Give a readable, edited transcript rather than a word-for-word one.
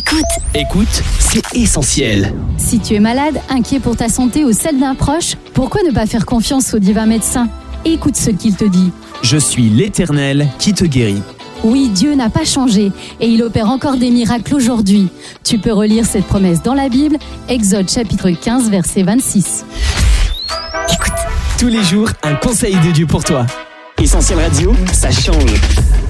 Écoute, c'est essentiel. Si tu es malade, inquiet pour ta santé ou celle d'un proche, pourquoi ne pas faire confiance au divin médecin ? Écoute ce qu'il te dit. Je suis l'Éternel qui te guérit. Oui, Dieu n'a pas changé et il opère encore des miracles aujourd'hui. Tu peux relire cette promesse dans la Bible, Exode chapitre 15, verset 26. Tous les jours, un conseil de Dieu pour toi. Essentiel Radio, ça change.